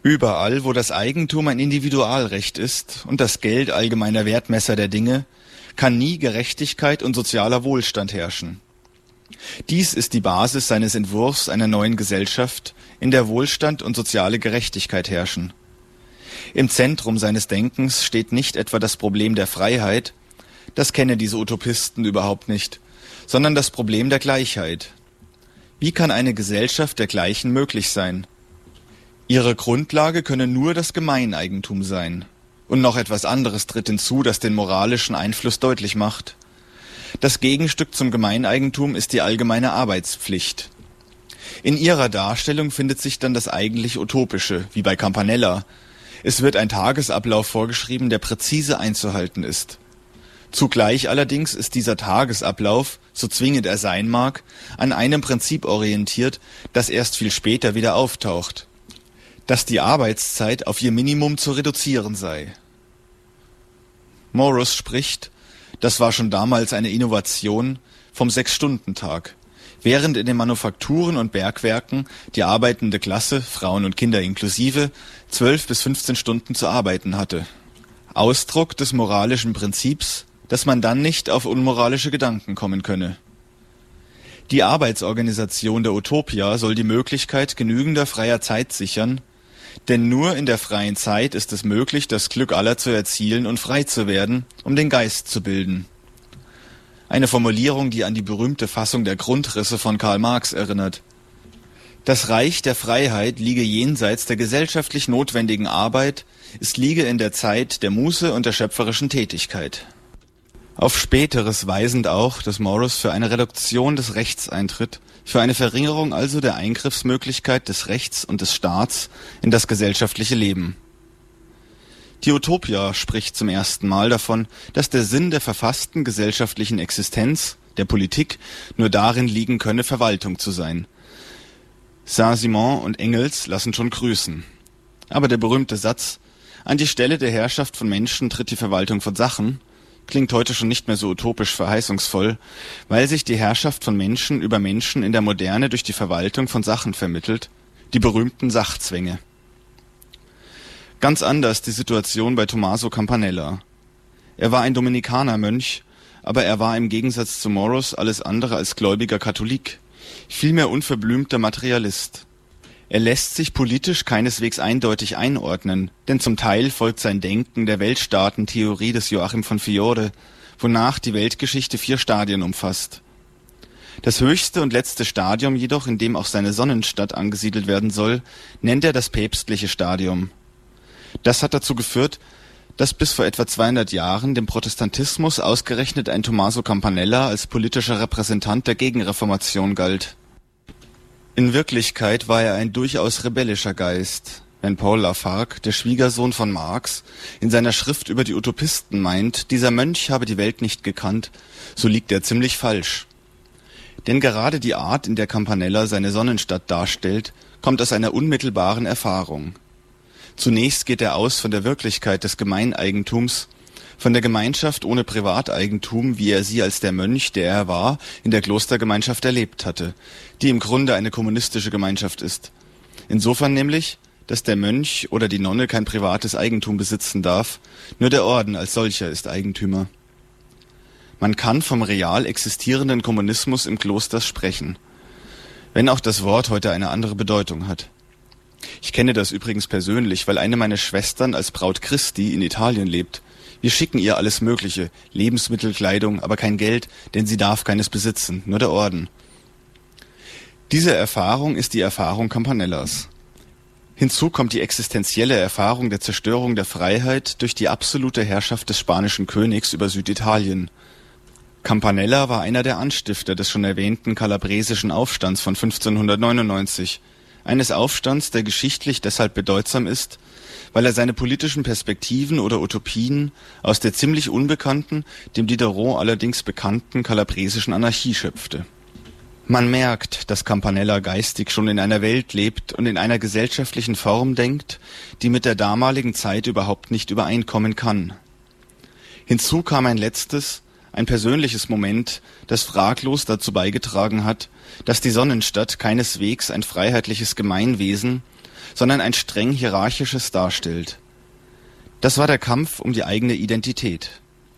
Überall, wo das Eigentum ein Individualrecht ist und das Geld allgemeiner Wertmesser der Dinge, kann nie Gerechtigkeit und sozialer Wohlstand herrschen. Dies ist die Basis seines Entwurfs einer neuen Gesellschaft, in der Wohlstand und soziale Gerechtigkeit herrschen. Im Zentrum seines Denkens steht nicht etwa das Problem der Freiheit, das kennen diese Utopisten überhaupt nicht, sondern das Problem der Gleichheit. Wie kann eine Gesellschaft der Gleichen möglich sein? Ihre Grundlage könne nur das Gemeineigentum sein. Und noch etwas anderes tritt hinzu, das den moralischen Einfluss deutlich macht. Das Gegenstück zum Gemeineigentum ist die allgemeine Arbeitspflicht. In ihrer Darstellung findet sich dann das eigentlich Utopische, wie bei Campanella. Es wird ein Tagesablauf vorgeschrieben, der präzise einzuhalten ist. Zugleich allerdings ist dieser Tagesablauf, so zwingend er sein mag, an einem Prinzip orientiert, das erst viel später wieder auftaucht: dass die Arbeitszeit auf ihr Minimum zu reduzieren sei. Morus spricht, das war schon damals eine Innovation, vom 6-Stunden-Tag, während in den Manufakturen und Bergwerken die arbeitende Klasse, Frauen und Kinder inklusive, 12 bis 15 Stunden zu arbeiten hatte. Ausdruck des moralischen Prinzips, dass man dann nicht auf unmoralische Gedanken kommen könne. Die Arbeitsorganisation der Utopia soll die Möglichkeit genügender freier Zeit sichern, denn nur in der freien Zeit ist es möglich, das Glück aller zu erzielen und frei zu werden, um den Geist zu bilden. Eine Formulierung, die an die berühmte Fassung der Grundrisse von Karl Marx erinnert. Das Reich der Freiheit liege jenseits der gesellschaftlich notwendigen Arbeit, es liege in der Zeit der Muße und der schöpferischen Tätigkeit. Auf Späteres weisend auch, dass Morus für eine Reduktion des Rechts eintritt, für eine Verringerung also der Eingriffsmöglichkeit des Rechts und des Staats in das gesellschaftliche Leben. Die Utopia spricht zum ersten Mal davon, dass der Sinn der verfassten gesellschaftlichen Existenz, der Politik, nur darin liegen könne, Verwaltung zu sein. Saint-Simon und Engels lassen schon grüßen. Aber der berühmte Satz, an die Stelle der Herrschaft von Menschen tritt die Verwaltung von Sachen, klingt heute schon nicht mehr so utopisch verheißungsvoll, weil sich die Herrschaft von Menschen über Menschen in der Moderne durch die Verwaltung von Sachen vermittelt, die berühmten Sachzwänge. Ganz anders die Situation bei Tommaso Campanella. Er war ein Dominikanermönch, aber er war im Gegensatz zu Morus alles andere als gläubiger Katholik, vielmehr unverblümter Materialist. Er lässt sich politisch keineswegs eindeutig einordnen, denn zum Teil folgt sein Denken der Weltstaatentheorie des Joachim von Fiore, wonach die Weltgeschichte 4 Stadien umfasst. Das höchste und letzte Stadium jedoch, in dem auch seine Sonnenstadt angesiedelt werden soll, nennt er das päpstliche Stadium. Das hat dazu geführt, dass bis vor etwa 200 Jahren dem Protestantismus ausgerechnet ein Tommaso Campanella als politischer Repräsentant der Gegenreformation galt. In Wirklichkeit war er ein durchaus rebellischer Geist, wenn Paul Lafargue, der Schwiegersohn von Marx, in seiner Schrift über die Utopisten meint, dieser Mönch habe die Welt nicht gekannt, so liegt er ziemlich falsch. Denn gerade die Art, in der Campanella seine Sonnenstadt darstellt, kommt aus einer unmittelbaren Erfahrung. Zunächst geht er aus von der Wirklichkeit des Gemeineigentums, von der Gemeinschaft ohne Privateigentum, wie er sie als der Mönch, der er war, in der Klostergemeinschaft erlebt hatte, die im Grunde eine kommunistische Gemeinschaft ist. Insofern nämlich, dass der Mönch oder die Nonne kein privates Eigentum besitzen darf, nur der Orden als solcher ist Eigentümer. Man kann vom real existierenden Kommunismus im Kloster sprechen, wenn auch das Wort heute eine andere Bedeutung hat. Ich kenne das übrigens persönlich, weil eine meiner Schwestern als Braut Christi in Italien lebt. Wir schicken ihr alles Mögliche, Lebensmittel, Kleidung, aber kein Geld, denn sie darf keines besitzen, nur der Orden. Diese Erfahrung ist die Erfahrung Campanellas. Hinzu kommt die existenzielle Erfahrung der Zerstörung der Freiheit durch die absolute Herrschaft des spanischen Königs über Süditalien. Campanella war einer der Anstifter des schon erwähnten kalabresischen Aufstands von 1599, eines Aufstands, der geschichtlich deshalb bedeutsam ist, weil er seine politischen Perspektiven oder Utopien aus der ziemlich unbekannten, dem Diderot allerdings bekannten kalabresischen Anarchie schöpfte. Man merkt, dass Campanella geistig schon in einer Welt lebt und in einer gesellschaftlichen Form denkt, die mit der damaligen Zeit überhaupt nicht übereinkommen kann. Hinzu kam ein letztes, ein persönliches Moment, das fraglos dazu beigetragen hat, dass die Sonnenstadt keineswegs ein freiheitliches Gemeinwesen, sondern ein streng hierarchisches darstellt. Das war der Kampf um die eigene Identität.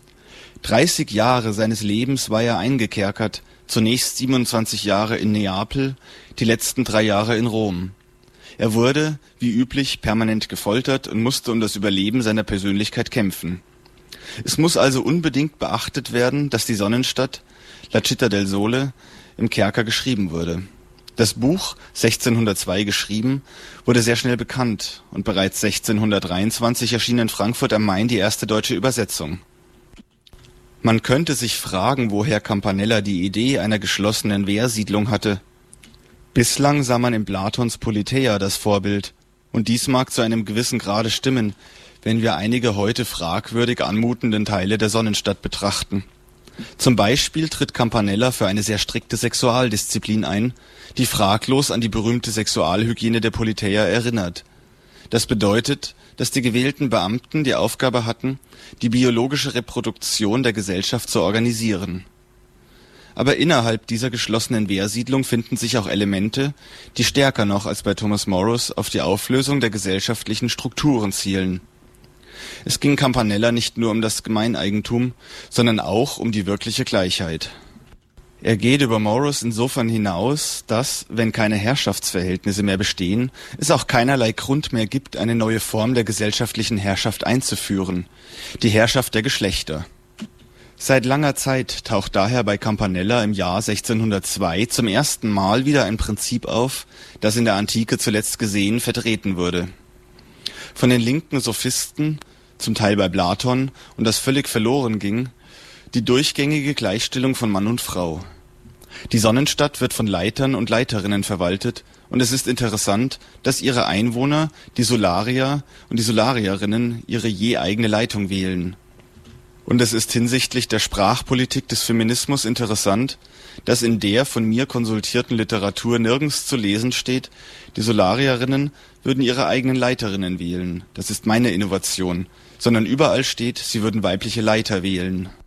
30 Jahre seines Lebens war er eingekerkert, zunächst 27 Jahre in Neapel, die letzten 3 Jahre in Rom. Er wurde, wie üblich, permanent gefoltert und musste um das Überleben seiner Persönlichkeit kämpfen. Es muss also unbedingt beachtet werden, dass die Sonnenstadt, La Città del Sole, im Kerker geschrieben wurde. Das Buch, 1602 geschrieben, wurde sehr schnell bekannt und bereits 1623 erschien in Frankfurt am Main die erste deutsche Übersetzung. Man könnte sich fragen, woher Campanella die Idee einer geschlossenen Wehrsiedlung hatte. Bislang sah man in Platons Politeia das Vorbild, und dies mag zu einem gewissen Grade stimmen, wenn wir einige heute fragwürdig anmutenden Teile der Sonnenstadt betrachten. Zum Beispiel tritt Campanella für eine sehr strikte Sexualdisziplin ein, die fraglos an die berühmte Sexualhygiene der Politeia erinnert. Das bedeutet, dass die gewählten Beamten die Aufgabe hatten, die biologische Reproduktion der Gesellschaft zu organisieren. Aber innerhalb dieser geschlossenen Wehrsiedlung finden sich auch Elemente, die stärker noch als bei Thomas Morus auf die Auflösung der gesellschaftlichen Strukturen zielen. Es ging Campanella nicht nur um das Gemeineigentum, sondern auch um die wirkliche Gleichheit. Er geht über Morus insofern hinaus, dass, wenn keine Herrschaftsverhältnisse mehr bestehen, es auch keinerlei Grund mehr gibt, eine neue Form der gesellschaftlichen Herrschaft einzuführen, die Herrschaft der Geschlechter. Seit langer Zeit taucht daher bei Campanella im Jahr 1602 zum ersten Mal wieder ein Prinzip auf, das in der Antike zuletzt gesehen vertreten wurde. Von den linken Sophisten, zum Teil bei Platon, und das völlig verloren ging, die durchgängige Gleichstellung von Mann und Frau. Die Sonnenstadt wird von Leitern und Leiterinnen verwaltet, und es ist interessant, dass ihre Einwohner, die Solarier und die Solarierinnen, ihre je eigene Leitung wählen. Und es ist hinsichtlich der Sprachpolitik des Feminismus interessant, dass in der von mir konsultierten Literatur nirgends zu lesen steht, die Solarierinnen würden ihre eigenen Leiterinnen wählen. Das ist meine Innovation. Sondern überall steht, sie würden weibliche Leiter wählen.